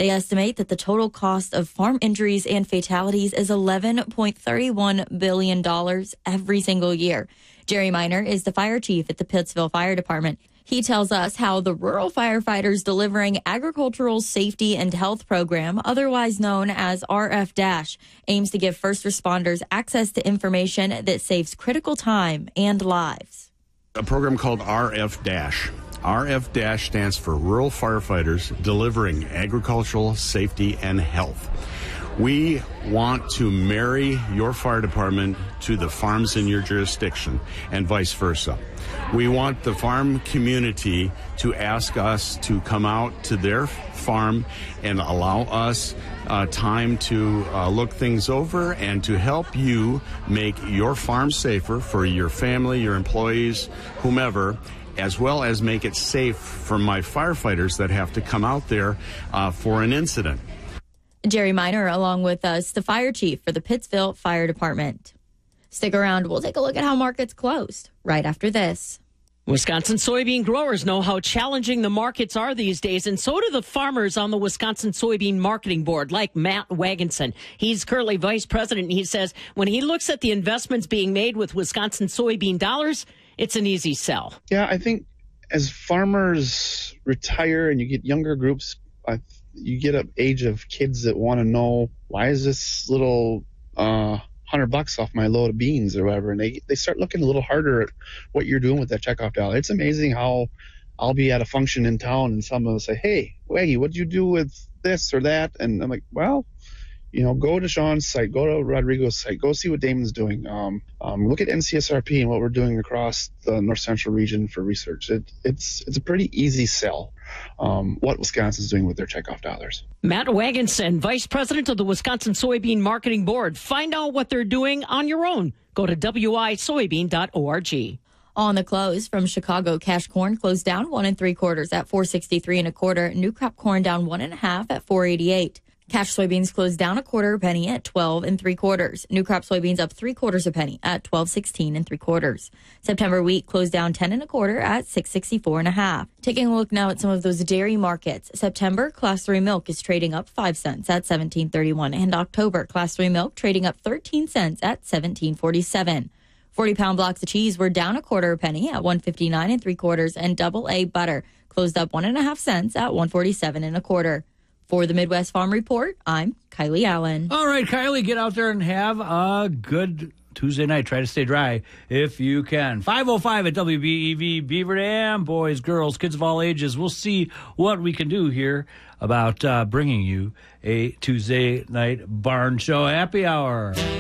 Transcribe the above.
They estimate that the total cost of farm injuries and fatalities is $11.31 billion every single year. Jerry Miner is the fire chief at the Pittsville Fire Department. He tells us how the Rural Firefighters Delivering Agricultural Safety and Health Program, otherwise known as RF-, aims to give first responders access to information that saves critical time and lives. A program called RF-. RF- stands for Rural Firefighters Delivering Agricultural Safety and Health. We want to marry your fire department to the farms in your jurisdiction and vice versa. We want the farm community to ask us to come out to their farm and allow us time to look things over and to help you make your farm safer for your family, your employees, whomever, as well as make it safe for my firefighters that have to come out there for an incident. Jerry Miner, along with us, the fire chief for the Pittsville Fire Department. Stick around. We'll take a look at how markets closed right after this. Wisconsin soybean growers know how challenging the markets are these days, and so do the farmers on the Wisconsin Soybean Marketing Board, like Matt Wagenson. He's currently vice president, and he says when he looks at the investments being made with Wisconsin soybean dollars, it's an easy sell. Yeah, I think as farmers retire and you get younger groups, you get an age of kids that want to know, why is this little $100 off my load of beans or whatever, and they start looking a little harder at what you're doing with that checkoff dollar. It's amazing how I'll be at a function in town and someone will say, hey, Waggy, what'd you do with this or that? And I'm like, well, go to Sean's site, go to Rodrigo's site, go see what Damon's doing. Look at NCSRP and what we're doing across the North Central region for research. It's a pretty easy sell. What Wisconsin's doing with their checkoff dollars. Matt Wagenson, Vice President of the Wisconsin Soybean Marketing Board. Find out what they're doing on your own. Go to wisoybean.org. On the close from Chicago, cash corn closed down 1 3/4 at $4.63 1/4. New crop corn down 1 1/2 at $4.88. Cash soybeans closed down 1/4 penny at 12 3/4. New crop soybeans up 3/4 penny at 12.16 3/4. September wheat closed down 10 1/4 at 6.64 1/2. Taking a look now at some of those dairy markets. September Class 3 milk is trading up 5 cents at 17.31, and October Class 3 milk trading up 13 cents at 17.47. 40-pound blocks of cheese were down 1/4 penny at 1.59 3/4, and double A butter closed up 1 1/2 cents at 1.47 1/4. For the Midwest Farm Report, I'm Kylie Allen. All right, Kylie, get out there and have a good Tuesday night. Try to stay dry if you can. 5:05 at WBEV, Beaver Dam. Boys, girls, kids of all ages. We'll see what we can do here about bringing you a Tuesday night barn show happy hour.